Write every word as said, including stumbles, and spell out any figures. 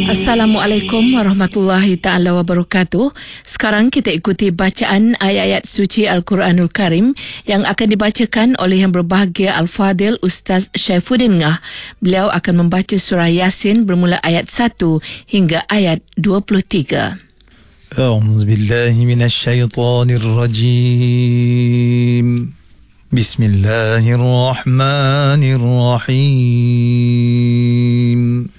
Assalamualaikum warahmatullahi ta'ala wabarakatuh. Sekarang kita ikuti bacaan ayat-ayat suci Al-Quranul Karim yang akan dibacakan oleh yang berbahagia Al-Fadil Ustaz Syaifuddin Ngah. Beliau akan membaca surah Yasin bermula ayat satu hingga ayat dua puluh tiga. أعوذ بالله من الشيطان الرجيم بسم الله الرحمن الرحيم